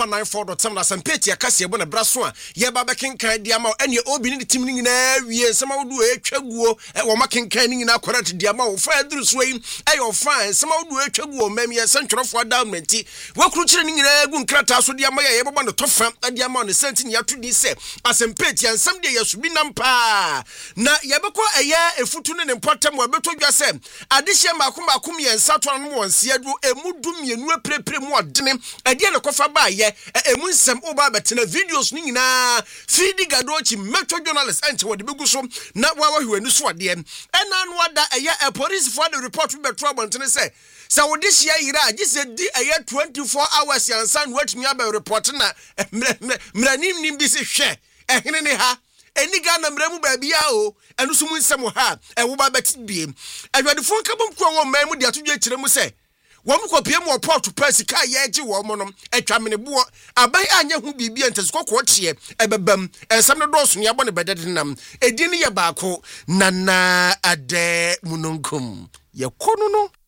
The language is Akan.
94.7 na sampeti akase ebo na braso a ye ba bekenkan dia ma ene obi ne tim ni nyina wie nsema wodu etwaguo wo makenkan ni nyina correct dia ma wo fa aduru so yi ayo fa nsema wodu etwaguo mam ye sentwerofo adamenti wakuru kire ni nyina gu nkrata so dia ma ye beba no tofa dia ma no senti ni atudi se asampeti ansam de yesubi nampa na ye beko eye efutu ne mpotam wa beto dwa se adehye makom ye nsato no wonse adu emudu mienu aprepre mu odene ade ne kofa ba ye emu nsem oba betena videos ni nyina fidi gadochi metro journalist ante wode begu so na wa hwenu so ade ena no ada eye police for the report betro abontene se wode hia yira agise di eye 24 hours yansan watumi aba report na mranim nim bi se hwe ehene ne ha eniga na mramu ba bia o enu so mu nsem ha wo ba betibie adwadefo nkabom kwa wo mamu de atodwe kire mu se wɔn kopie mu port pesi ka ye agi wo mo no atwamene bo aban anya hu bibia ntesikɔkɔ tie ebebam ensam no dɔso ne abɔ ne bedede nam edin ne ye baako nana ade mununkum ye kono no